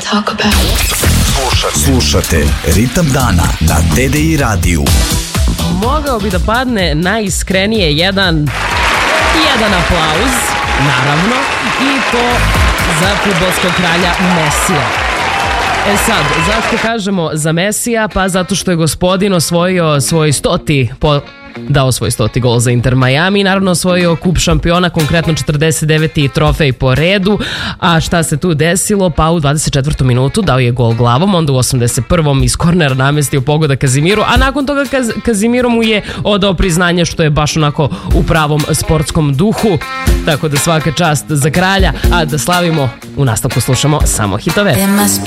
Slušate Ritam dana na TDI radiju. Mogao bi da padne najiskrenije jedan aplauz, naravno, i to za fudbalskog kralja Mesija. Sad, zašto kažemo za Mesija? Pa zato što je gospodin osvojio dao svoj 100. gol za Inter Miami, naravno osvojio kup šampiona, konkretno 49. trofej po redu. A šta se tu desilo? Pa u 24. minutu dao je gol glavom, onda u 81. iz kornera namestio pogoda Kazimiru, a nakon toga Kazimiro mu je odao priznanje, što je baš onako u pravom sportskom duhu. Tako da svaka čast za kralja, a da slavimo, u nastavku slušamo samo hitove.